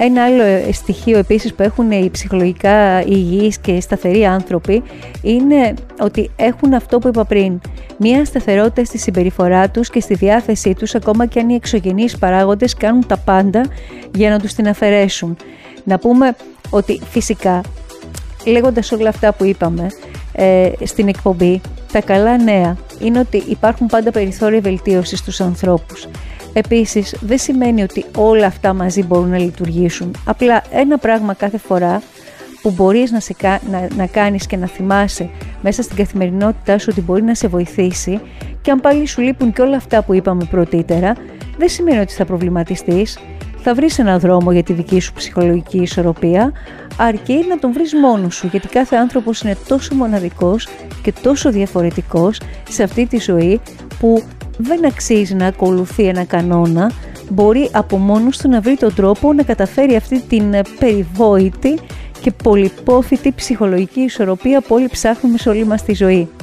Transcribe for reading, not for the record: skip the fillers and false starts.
Ένα άλλο στοιχείο επίσης που έχουν οι ψυχολογικά υγιείς και σταθεροί άνθρωποι είναι ότι έχουν αυτό που είπα πριν, μία σταθερότητα στη συμπεριφορά τους και στη διάθεσή τους, ακόμα και αν οι εξωγενείς παράγοντες κάνουν τα πάντα για να τους την αφαιρέσουν. Να πούμε ότι φυσικά, λέγοντας όλα αυτά που είπαμε στην εκπομπή, τα καλά νέα είναι ότι υπάρχουν πάντα περιθώρια βελτίωσης στους ανθρώπους. Επίσης, δεν σημαίνει ότι όλα αυτά μαζί μπορούν να λειτουργήσουν. Απλά ένα πράγμα κάθε φορά που μπορείς να κάνεις και να θυμάσαι μέσα στην καθημερινότητά σου ότι μπορεί να σε βοηθήσει, και αν πάλι σου λείπουν και όλα αυτά που είπαμε πρωτήτερα, δεν σημαίνει ότι θα προβληματιστείς. Θα βρεις έναν δρόμο για τη δική σου ψυχολογική ισορροπία, αρκεί να τον βρεις μόνος σου, γιατί κάθε άνθρωπος είναι τόσο μοναδικός και τόσο διαφορετικός σε αυτή τη ζωή, που δεν αξίζει να ακολουθεί ένα κανόνα. Μπορεί από μόνος του να βρει τον τρόπο να καταφέρει αυτή την περιβόητη και πολυπόθητη ψυχολογική ισορροπία που όλοι ψάχνουμε σε όλη μας τη ζωή.